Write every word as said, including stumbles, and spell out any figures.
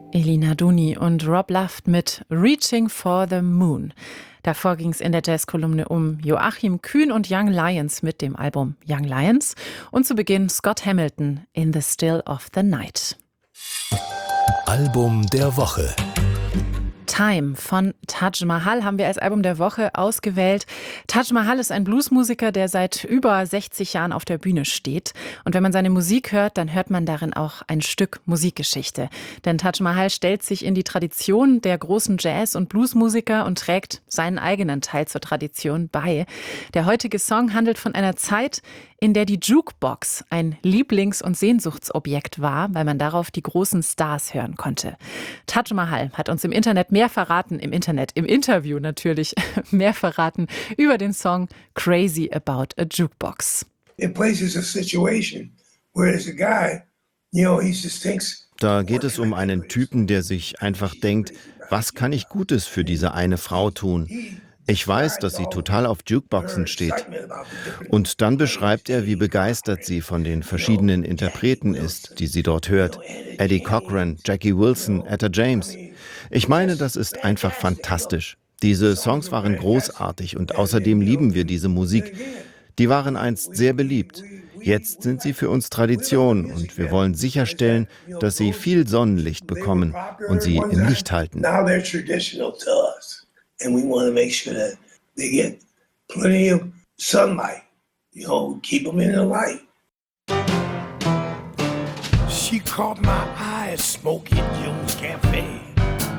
Elina Duni und Rob Luft mit Reaching for the Moon. Davor ging es in der Jazzkolumne um Joachim Kühn und Young Lions mit dem Album Young Lions. Und zu Beginn Scott Hamilton in the Still of the Night. Album der Woche. Time von Taj Mahal haben wir als Album der Woche ausgewählt. Taj Mahal ist ein Bluesmusiker, der seit über sechzig Jahren auf der Bühne steht. Und wenn man seine Musik hört, dann hört man darin auch ein Stück Musikgeschichte. Denn Taj Mahal stellt sich in die Tradition der großen Jazz- und Bluesmusiker und trägt seinen eigenen Teil zur Tradition bei. Der heutige Song handelt von einer Zeit, in der die Jukebox ein Lieblings- und Sehnsuchtsobjekt war, weil man darauf die großen Stars hören konnte. Taj Mahal hat uns im Internet mehr verraten, im Internet, im Interview natürlich, mehr verraten über den Song Crazy About a Jukebox. It places a situation where there's a guy, you know, he just thinks. Da geht es um einen Typen, der sich einfach denkt, was kann ich Gutes für diese eine Frau tun? Ich weiß, dass sie total auf Jukeboxen steht. Und dann beschreibt er, wie begeistert sie von den verschiedenen Interpreten ist, die sie dort hört. Eddie Cochran, Jackie Wilson, Etta James. Ich meine, das ist einfach fantastisch. Diese Songs waren großartig und außerdem lieben wir diese Musik. Die waren einst sehr beliebt. Jetzt sind sie für uns Tradition und wir wollen sicherstellen, dass sie viel Sonnenlicht bekommen und sie im Licht halten. And we want to make sure that they get plenty of sunlight, you know, keep them in the light. She caught my eye at Smokey Joe's Cafe.